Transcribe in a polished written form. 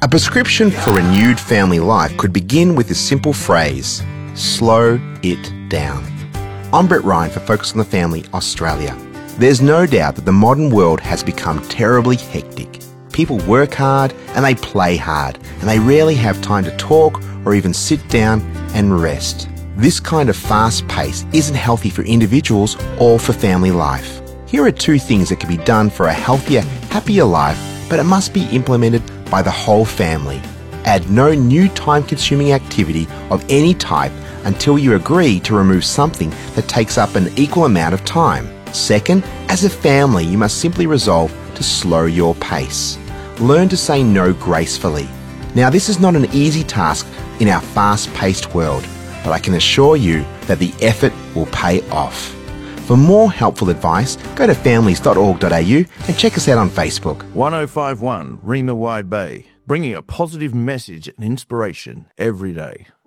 A prescription for renewed family life could begin with this simple phrase: slow it down. I'm Brett Ryan for Focus on the Family Australia. There's no doubt that the modern world has become terribly hectic. People work hard and they play hard, and they rarely have time to talk or even sit down and rest. This kind of fast pace isn't healthy for individuals or for family life. Here are 2 things that can be done for a healthier, happier life, but it must be implemented by the whole family. Add no new time-consuming activity of any type until you agree to remove something that takes up an equal amount of time. Second, as a family, you must simply resolve to slow your pace. Learn to say no gracefully. Now, this is not an easy task in our fast-paced world, but I can assure you that the effort will pay off. For more helpful advice, go to families.org.au and check us out on Facebook. 1051 Reema Wide Bay, bringing a positive message and inspiration every day.